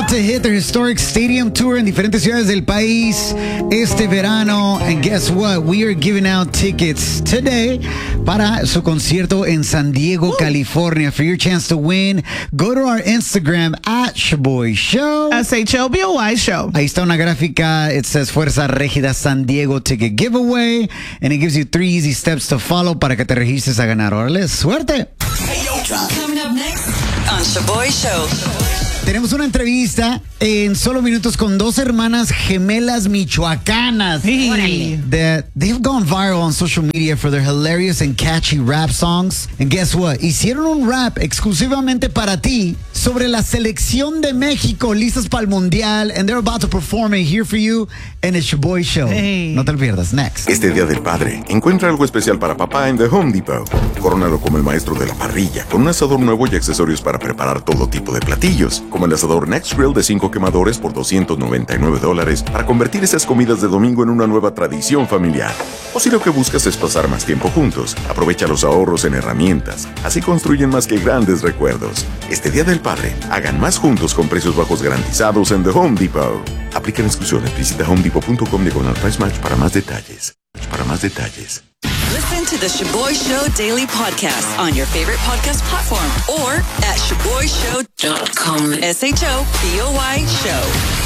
about to hit their historic stadium tour en diferentes ciudades del país este verano. And guess what? We are giving out tickets today para su concierto en San Diego, California. For your chance to win, go to our Instagram at Shoboy Show. SHOBOY Show. Ahí está una gráfica. It says Fuerza Régida San Diego Ticket Giveaway. And it gives you 3 easy steps to follow para que te registres a ganar. Órale, suerte. Coming up next on Shoboy Show. Tenemos una entrevista en solo minutos con 2 hermanas gemelas michoacanas. They've gone viral on social media for their hilarious and catchy rap songs. And guess what? Hicieron un rap exclusivamente para ti sobre la selección de México, listas para el Mundial. And they're about to perform it here for you in the Shoboy Show. Hey. No te lo pierdas. Next. Este Día del Padre, encuentra algo especial para papá en The Home Depot. Corónalo como el maestro de la parrilla, con un asador nuevo y accesorios para preparar todo tipo de platillos, como el asador Next Grill de 5 quemadores por $299 para convertir esas comidas de domingo en una nueva tradición familiar. O si lo que buscas es pasar más tiempo juntos, aprovecha los ahorros en herramientas. Así construyen más que grandes recuerdos. Este Día del Padre, hagan más juntos con precios bajos garantizados en The Home Depot. Aplican exclusiones. Visita homedepot.com/price match para más detalles. Listen to the Shoboy Show Daily Podcast on your favorite podcast platform or at ShoboyShow.com. SHOBOY Show.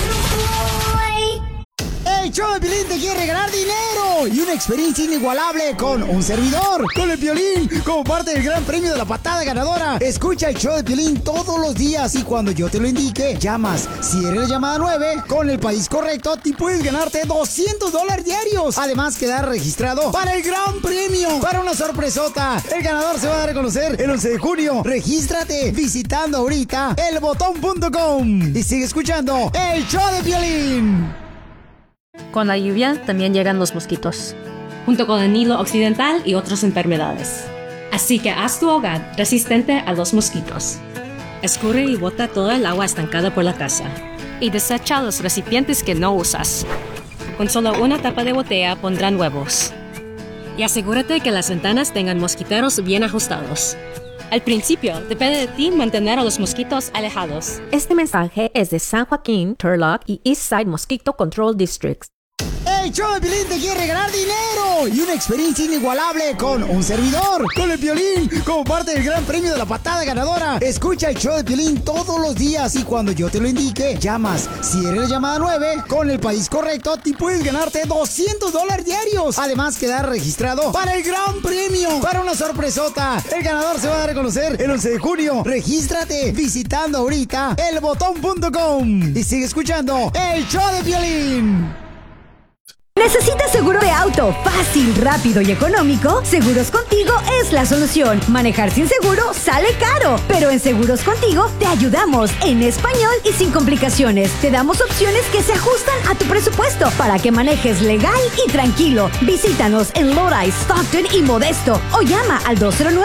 El show de Piolín te quiere regalar dinero y una experiencia inigualable con un servidor, con el Piolín, como parte del gran premio de la patada ganadora. Escucha el show de Piolín todos los días y cuando yo te lo indique, llamas. Si eres la llamada 9, con el país correcto, te puedes ganarte $200 diarios. Además, quedar registrado para el gran premio, para una sorpresota. El ganador se va a dar a conocer el 11 de junio. Regístrate visitando ahorita elbotón.com y sigue escuchando el show de Piolín. Con la lluvia también llegan los mosquitos, junto con el Nilo Occidental y otras enfermedades. Así que haz tu hogar resistente a los mosquitos. Escurre y bota toda el agua estancada por la casa. Y desecha los recipientes que no usas. Con solo una tapa de botella pondrán huevos. Y asegúrate que las ventanas tengan mosquiteros bien ajustados. Al principio, depende de ti mantener a los mosquitos alejados. Este mensaje es de San Joaquín, Turlock y Eastside Mosquito Control Districts. El show de Piolín te quiere regalar dinero y una experiencia inigualable con un servidor, con el Piolín, como parte del gran premio de la patada ganadora. Escucha el show de Piolín todos los días y cuando yo te lo indique, llamas. Si eres la llamada 9, con el país correcto, te puedes ganarte $200 diarios. Además, quedar registrado para el gran premio, para una sorpresota. El ganador se va a dar a conocer el 11 de junio. Regístrate visitando ahorita elbotón.com y sigue escuchando el show de Piolín. ¿Necesitas seguro de auto fácil, rápido y económico? Seguros Contigo es la solución. Manejar sin seguro sale caro, pero en Seguros Contigo te ayudamos en español y sin complicaciones. Te damos opciones que se ajustan a tu presupuesto para que manejes legal y tranquilo. Visítanos en Lodi, Stockton y Modesto o llama al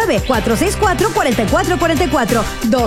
209-464-4444.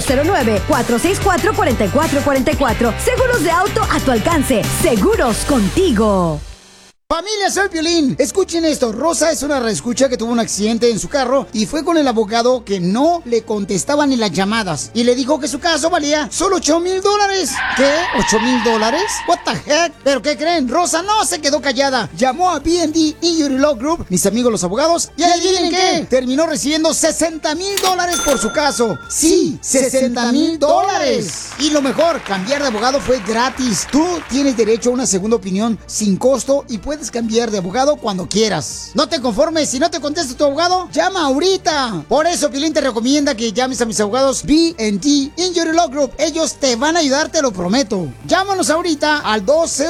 209-464-4444. Seguros de auto a tu alcance. Seguros Contigo. Familia, soy Piolín. Escuchen esto. Rosa es una reescucha que tuvo un accidente en su carro y fue con el abogado que no le contestaba ni las llamadas. Y le dijo que su caso valía solo $8,000. ¿Qué? ¿$8,000? What the heck? ¿Pero qué creen? Rosa no se quedó callada. Llamó a B&D Injury Law Group, mis amigos los abogados, y adivinen qué, terminó recibiendo $60,000 por su caso. Sí, $60,000. Y lo mejor, cambiar de abogado fue gratis. Tú tienes derecho a una segunda opinión sin costo y puedes cambiar de abogado cuando quieras. No te conformes, si no te contesta tu abogado, llama ahorita. Por eso Piolín te recomienda que llames a mis abogados B&D Injury Law Group. Ellos te van a ayudar, te lo prometo. Llámanos ahorita al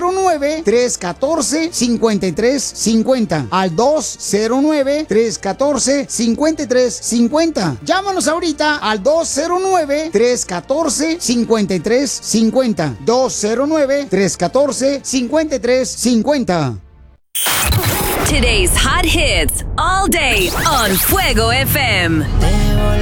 209-314-5350. Al 209-314-5350. Llámanos ahorita al 209-314-5350. 209-314-5350. Today's hot hits all day on Fuego FM.